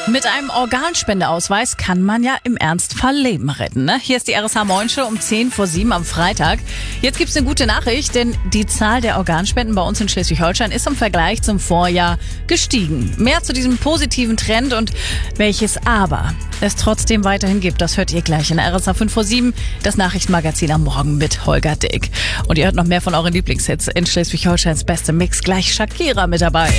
Mit einem Organspendeausweis kann man ja im Ernstfall Leben retten. Ne? Hier ist die RSH Morgenshow um 6:50 am Freitag. Jetzt gibt's eine gute Nachricht, denn die Zahl der Organspenden bei uns in Schleswig-Holstein ist im Vergleich zum Vorjahr gestiegen. Mehr zu diesem positiven Trend und welches Aber es trotzdem weiterhin gibt, das hört ihr gleich in der RSH 5:07, das Nachrichtenmagazin am Morgen mit Holger Dick. Und ihr hört noch mehr von euren Lieblingshits in Schleswig-Holsteins beste Mix. Gleich Shakira mit dabei.